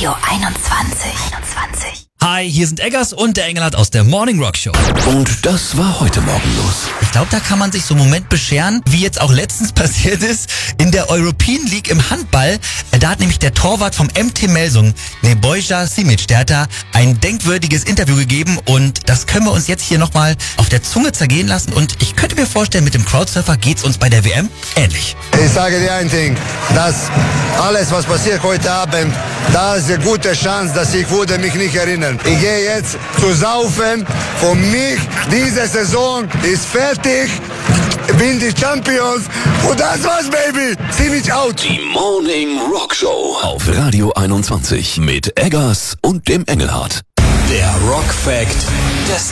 Radio 21. Hi, hier sind Eggers und der Engelhardt aus der Morning Rock Show. Und das war heute Morgen los. Ich glaube, da kann man sich so einen Moment bescheren, wie jetzt auch letztens passiert ist in der European League im Handball. Da hat nämlich der Torwart vom MT Melsung, Nebojša Simic, der hat da ein denkwürdiges Interview gegeben und das können wir uns jetzt hier nochmal auf der Zunge zergehen lassen und ich könnte mir vorstellen, mit dem Crowdsurfer geht's uns bei der WM ähnlich. Ich sage dir ein Ding, dass alles, was passiert heute Abend, da ist eine gute Chance, dass ich würde mich nicht erinnern. Ich gehe jetzt zu saufen. Für mich, diese Saison ist fertig. Ich bin die Champions. Und das war's, Baby. Zieh mich out. Die Morning Rock Show auf Radio 21 mit Eggers und dem Engelhardt. Der Rock Fact des